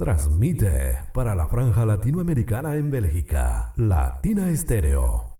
Transmite para la franja latinoamericana en Bélgica, Latina Estéreo.